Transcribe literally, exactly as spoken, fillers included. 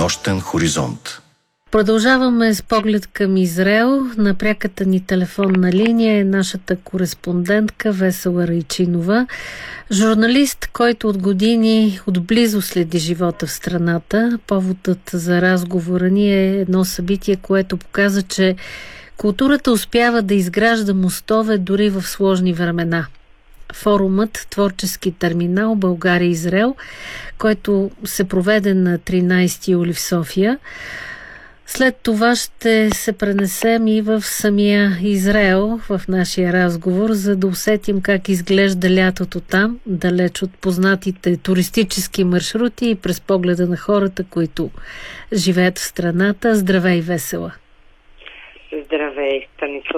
Нощен хоризонт. Продължаваме с поглед към Израел. На пряката ни телефонна линия е нашата кореспондентка Весела Райчинова, журналист, който от години отблизо следи живота в страната. Поводът за разговора ни е едно събитие, което показа, че културата успява да изгражда мостове дори в сложни времена. Форумът Творчески терминал България-Израел, който се проведе на тринайсети юли в София. След това ще се пренесем и в самия Израел в нашия разговор, за да усетим как изглежда лятото там, далеч от познатите туристически маршрути и през погледа на хората, които живеят в страната. Здравей, Весела! Здравей, Станислав!